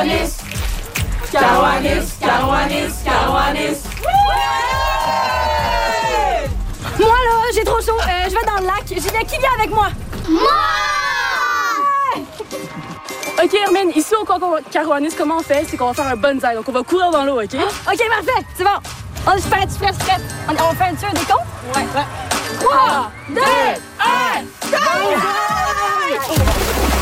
Carouanis! Carouanis! Carouanis! Carouanis! Moi, là, j'ai trop chaud. Je vais dans le lac. Qui vient avec moi? Moi! OK, Hermine, ici au Carouanis, comment on fait? C'est qu'on va faire un bonsaï. Donc, on va courir dans l'eau, OK? OK, parfait. C'est bon. On est prêt. On fait un tir des comptes? Ouais. 3, 2, 1, go!